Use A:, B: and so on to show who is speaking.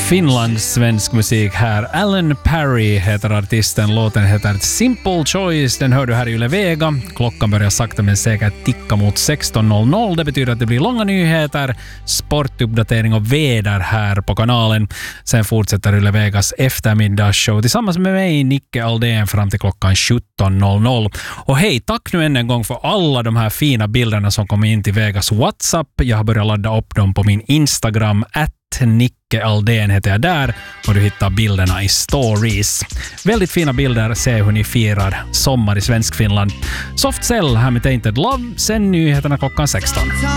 A: Finlands svensk musik här. Alan Parry heter artisten. Låten heter Simple Choice. Den hör du här i Yle Vega. Klockan börjar sakta men säkert ticka mot 16.00. Det betyder att det blir långa nyheter, sportuppdatering och väder här på kanalen. Sen fortsätter Yle Vegas eftermiddagsshow tillsammans med mig, Nicke Aldén, fram till klockan 17.00. Och hej, tack nu än en gång för alla de här fina bilderna som kom in till Vegas WhatsApp. Jag har börjat ladda upp dem på min Instagram, Nicke Aldén heter jag där, och du hittar bilderna i stories. Väldigt fina bilder, se hur ni firar sommar i Svensk Finland. Soft Cell här med Tainted Love, sen nyheterna klockan 16.